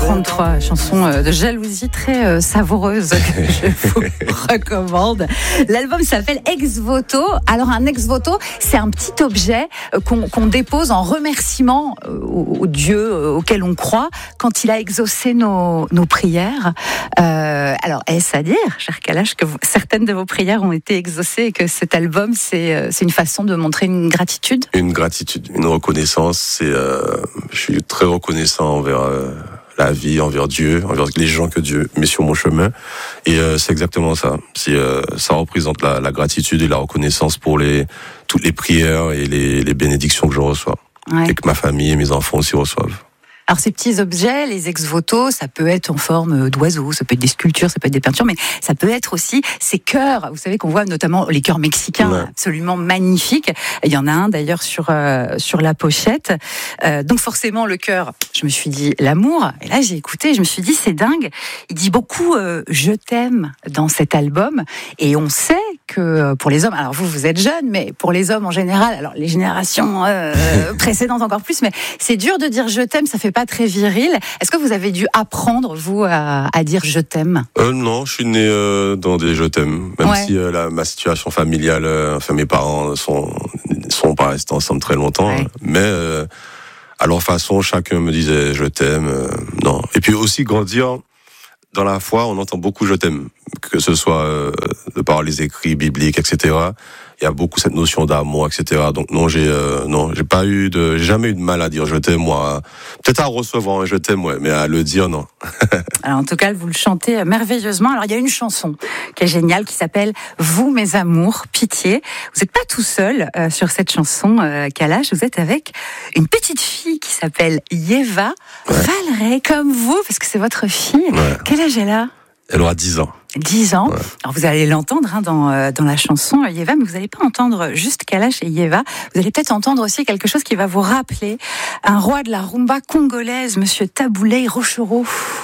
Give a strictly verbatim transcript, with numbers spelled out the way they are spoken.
trente-trois, chanson de jalousie très euh, savoureuse que je vous recommande. L'album s'appelle Ex Voto. Alors un ex voto, c'est un petit objet qu'on, qu'on dépose en remerciement au, au Dieu auquel on croit quand il a exaucé nos, nos prières. Euh, alors est-ce à dire, cher Kalash, que vous, certaines de vos prières ont été exaucées et que cet album, c'est, c'est une façon de montrer une gratitude ? Une gratitude, une reconnaissance. C'est, euh, je suis très reconnaissant envers euh, la vie, envers Dieu, envers les gens que Dieu met sur mon chemin. Et euh, c'est exactement ça. C'est, euh, ça représente la, la gratitude et la reconnaissance pour les toutes les prières et les, les bénédictions que je reçois. Ouais. Et que ma famille et mes enfants aussi reçoivent. Alors ces petits objets, les ex-voto, ça peut être en forme d'oiseaux, ça peut être des sculptures, ça peut être des peintures, mais ça peut être aussi ces cœurs. Vous savez qu'on voit notamment les cœurs mexicains, ouais. Absolument magnifiques. Il y en a un d'ailleurs sur euh, sur la pochette. Euh, donc forcément le cœur, je me suis dit l'amour. Et là j'ai écouté, je me suis dit c'est dingue. Il dit beaucoup euh, je t'aime dans cet album. Et on sait que pour les hommes, alors vous vous êtes jeunes, mais pour les hommes en général, alors les générations euh, précédentes encore plus, mais c'est dur de dire je t'aime, ça fait pas très viril. Est-ce que vous avez dû apprendre, vous, à, à dire je t'aime ? euh, Non, je suis né euh, dans des je t'aime. Même ouais. si euh, la, ma situation familiale, euh, enfin mes parents sont sont pas restés ensemble très longtemps, ouais. mais euh, à leur façon, chacun me disait je t'aime. Euh, non. Et puis aussi grandir dans la foi, on entend beaucoup je t'aime, que ce soit euh, de par les écrits bibliques, et cetera. Il y a beaucoup cette notion d'amour, et cetera. Donc non, j'ai euh, non, j'ai pas eu de, j'ai jamais eu de mal à dire je t'aime, moi. Peut-être à recevoir un je t'aime, ouais, mais à le dire, non. Alors en tout cas, vous le chantez merveilleusement. Alors il y a une chanson qui est géniale, qui s'appelle Vous mes amours, pitié. Vous n'êtes pas tout seul euh, sur cette chanson, euh, Kalash. Vous êtes avec une petite fille qui s'appelle Yeva, ouais. Valeray, comme vous, parce que c'est votre fille. Ouais. Quel âge elle a ? Elle aura dix ans. dix ans. Ouais. Alors vous allez l'entendre hein, dans, euh, dans la chanson Yeva, mais vous n'allez pas entendre juste Kalash et Yeva. Vous allez peut-être entendre aussi quelque chose qui va vous rappeler un roi de la rumba congolaise, Monsieur Taboulé Rochereau.